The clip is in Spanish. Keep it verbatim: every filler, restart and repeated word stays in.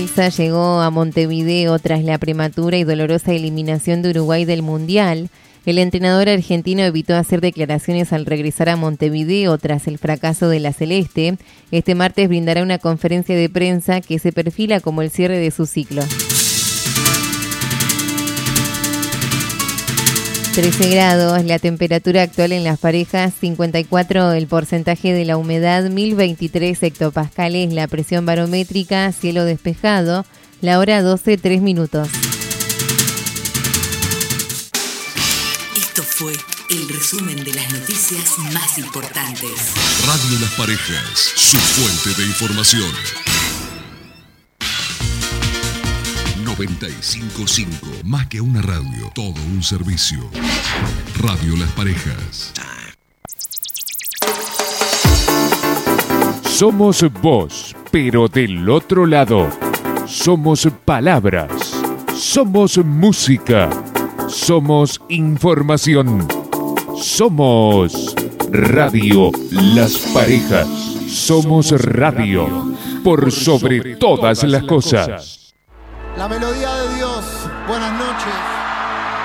Bielsa llegó a Montevideo tras la prematura y dolorosa eliminación de Uruguay del Mundial. El entrenador argentino evitó hacer declaraciones al regresar a Montevideo tras el fracaso de la Celeste. Este martes brindará una conferencia de prensa que se perfila como el cierre de su ciclo. trece grados, la temperatura actual en Las Parejas, cincuenta y cuatro el porcentaje de la humedad, mil veintitrés hectopascales la presión barométrica, cielo despejado, la hora doce, tres minutos. Esto fue el resumen de las noticias más importantes. Radio Las Parejas, su fuente de información. noventa y cinco punto cinco, más que una radio, todo un servicio. Radio Las Parejas. Somos vos, pero del otro lado. Somos palabras. Somos música. Somos información. Somos Radio Las Parejas. Somos radio por sobre todas las cosas. La melodía de Dios. Buenas noches.